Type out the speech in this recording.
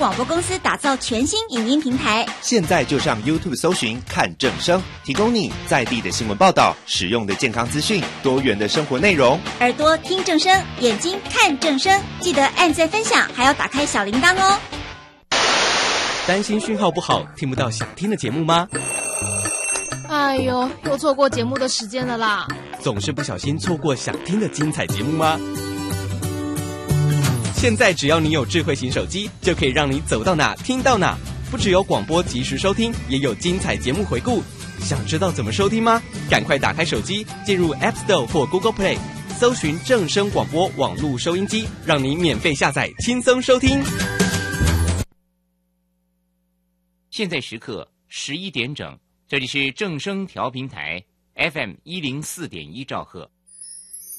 广播公司打造全新影音平台。 现在就上 YouTube 搜寻看正声，提供你在地的新闻报道、实用的健康资讯、多元的生活内容。 耳朵听正声，眼睛看正声，记得按赞分享，还要打开小铃铛哦。 担心讯号不好，听不到想听的节目吗？ 哎呦，又错过节目的时间了啦！ 总是不小心错过想听的精彩节目吗？现在只要你有智慧型手机，就可以让你走到哪听到哪。不只有广播及时收听，也有精彩节目回顾。想知道怎么收听吗？赶快打开手机，进入 App Store 或 Google Play， 搜寻正声广播网络收音机，让你免费下载，轻松收听。 现在时刻11点整，这里是正声调频台 FM104.1兆赫。